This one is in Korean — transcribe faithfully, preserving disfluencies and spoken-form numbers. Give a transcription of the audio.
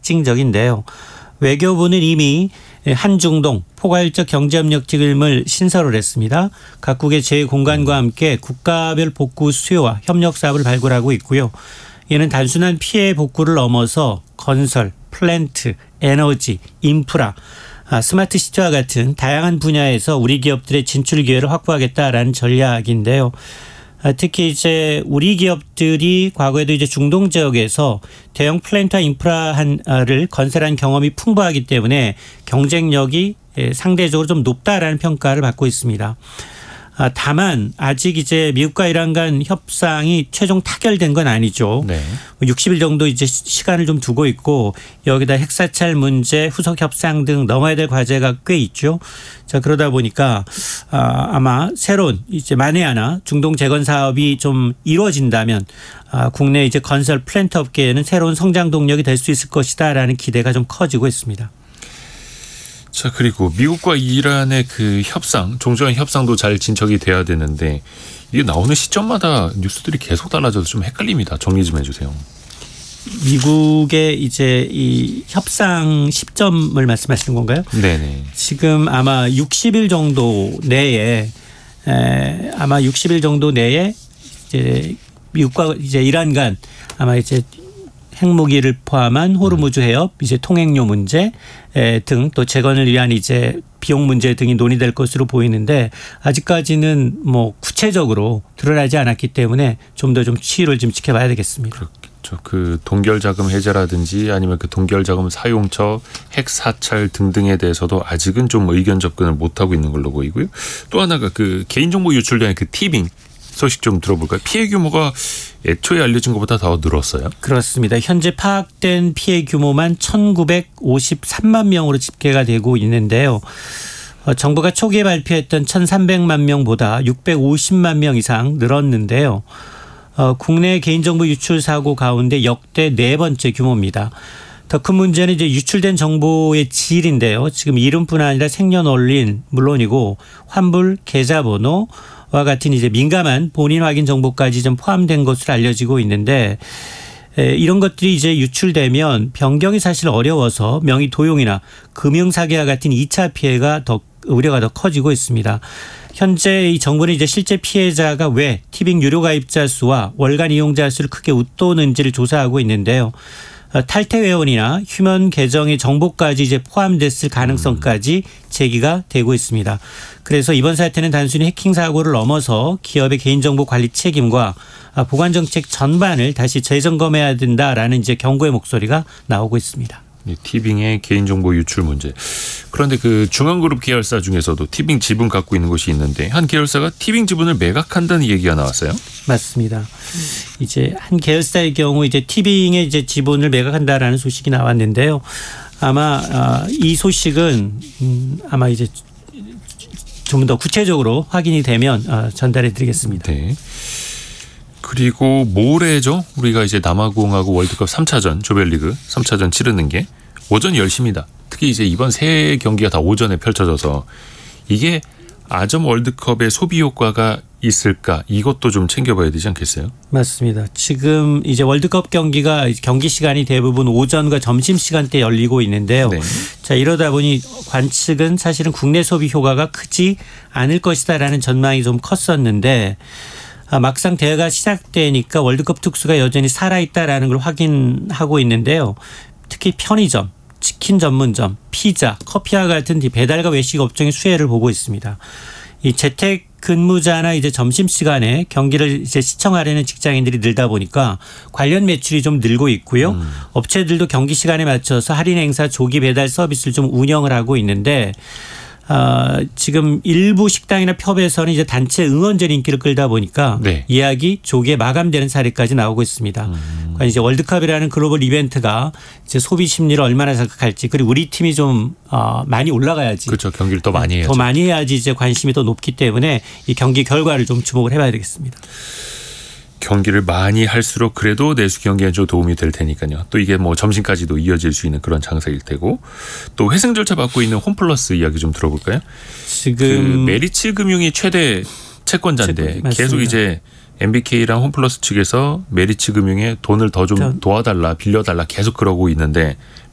특징적인데요. 외교부는 이미 한중동 포괄적 경제협력 지금을 신설을 했습니다. 각국의 제공간과 함께 국가별 복구 수요와 협력 사업을 발굴하고 있고요. 이는 단순한 피해 복구를 넘어서 건설, 플랜트, 에너지, 인프라, 스마트 시티와 같은 다양한 분야에서 우리 기업들의 진출 기회를 확보하겠다라는 전략인데요. 특히 이제 우리 기업들이 과거에도 이제 중동 지역에서 대형 플랜트와 인프라를 건설한 경험이 풍부하기 때문에 경쟁력이 상대적으로 좀 높다라는 평가를 받고 있습니다. 다만 아직 이제 미국과 이란 간 협상이 최종 타결된 건 아니죠. 네. 육십 일 정도 이제 시간을 좀 두고 있고 여기다 핵사찰 문제, 후속 협상 등 넘어야 될 과제가 꽤 있죠. 자, 그러다 보니까 아마 새로운 이제 만에 하나 중동 재건 사업이 좀 이루어진다면 국내 이제 건설 플랜트 업계에는 새로운 성장 동력이 될 수 있을 것이다라는 기대가 좀 커지고 있습니다. 자, 그리고 미국과 이란의 그 협상, 종전의 협상도 잘 진척이 돼야 되는데 이게 나오는 시점마다 뉴스들이 계속 달라져서 좀 헷갈립니다. 정리 좀 해주세요. 미국의 이제 이 협상 시점을 말씀하시는 건가요? 네네. 지금 아마 육십 일 정도 내에 에, 아마 육십 일 정도 내에 이제 미국과 이제 이란 간 아마 이제 핵무기를 포함한 호르무즈 해협, 이제 통행료 문제 등 또 재건을 위한 이제 비용 문제 등이 논의될 것으로 보이는데 아직까지는 뭐 구체적으로 드러나지 않았기 때문에 좀 더 좀 추이를 좀 지켜봐야 되겠습니다. 그렇죠. 그 동결자금 해제라든지 아니면 그 동결자금 사용처, 핵 사찰 등등에 대해서도 아직은 좀 의견 접근을 못 하고 있는 걸로 보이고요. 또 하나가 그 개인정보 유출된 그 티빙 소식 좀 들어볼까요? 피해 규모가 애초에 알려진 것보다 더 늘었어요? 그렇습니다. 현재 파악된 피해 규모만 천구백오십삼만 명으로 집계가 되고 있는데요. 어, 정부가 초기에 발표했던 천삼백만 명보다 육백오십만 명 이상 늘었는데요. 어, 국내 개인정보 유출 사고 가운데 역대 네 번째 규모입니다. 더 큰 문제는 이제 유출된 정보의 질인데요. 지금 이름뿐 아니라 생년월일 물론이고 환불, 계좌번호 와 같은 이제 민감한 본인 확인 정보까지 좀 포함된 것으로 알려지고 있는데 이런 것들이 이제 유출되면 변경이 사실 어려워서 명의 도용이나 금융사기와 같은 이 차 피해가 더 우려가 더 커지고 있습니다. 현재 이 정부는 이제 실제 피해자가 왜 티빙 유료 가입자 수와 월간 이용자 수를 크게 웃도는지를 조사하고 있는데요. 탈퇴 회원이나 휴면 계정의 정보까지 이제 포함됐을 가능성까지 제기가 되고 있습니다. 그래서 이번 사태는 단순히 해킹 사고를 넘어서 기업의 개인정보 관리 책임과 보관 정책 전반을 다시 재점검해야 된다라는 이제 경고의 목소리가 나오고 있습니다. 티빙의 개인정보 유출 문제. 그런데 그 중앙그룹 계열사 중에서도 티빙 지분 갖고 있는 곳이 있는데 한 계열사가 티빙 지분을 매각한다는 얘기가 나왔어요. 맞습니다. 이제 한 계열사의 경우 이제 티빙의 이제 지분을 매각한다라는 소식이 나왔는데요. 아마 이 소식은 아마 이제 좀 더 구체적으로 확인이 되면 전달해 드리겠습니다. 네. 그리고 모레죠. 우리가 이제 남아공하고 월드컵 삼 차전 조별리그 삼 차전 치르는 게 오전 열 시입니다. 특히 이제 이번 세 경기가 다 오전에 펼쳐져서 이게 아점 월드컵의 소비 효과가 있을까 이것도 좀 챙겨봐야 되지 않겠어요? 맞습니다. 지금 이제 월드컵 경기가 경기 시간이 대부분 오전과 점심 시간대 열리고 있는데요. 네. 자, 이러다 보니 관측은 사실은 국내 소비 효과가 크지 않을 것이다라는 전망이 좀 컸었는데 막상 대회가 시작되니까 월드컵 특수가 여전히 살아있다라는 걸 확인하고 있는데요. 특히 편의점, 치킨 전문점, 피자, 커피와 같은 배달과 외식 업종의 수혜를 보고 있습니다. 이 재택 근무자나 이제 점심시간에 경기를 이제 시청하려는 직장인들이 늘다 보니까 관련 매출이 좀 늘고 있고요. 음. 업체들도 경기 시간에 맞춰서 할인 행사 조기 배달 서비스를 좀 운영을 하고 있는데 어, 지금 일부 식당이나 펍에서는 이제 단체 응원전 인기를 끌다 보니까 네. 예약이 조기에 마감되는 사례까지 나오고 있습니다. 음. 그러니까 이제 월드컵이라는 글로벌 이벤트가 이제 소비 심리를 얼마나 자극할지 그리고 우리 팀이 좀 어, 많이 올라가야지. 그렇죠. 경기를 더 많이 해야죠. 더 많이 해야지 이제 관심이 더 높기 때문에 이 경기 결과를 좀 주목을 해봐야 되겠습니다. 경기를 많이 할수록 그래도 내수 경기에 좀 도움이 될 테니까요. 또 이게 뭐 점심까지도 이어질 수 있는 그런 장사일 테고 또 회생 절차 받고 있는 홈플러스 이야기 좀 들어볼까요? 지금 그 메리츠 금융이 최대 채권자인데 채권, 계속 이제 엠비케이랑 홈플러스 측에서 메리츠 금융에 돈을 더 좀 도와달라 빌려달라 계속 그러고 있는데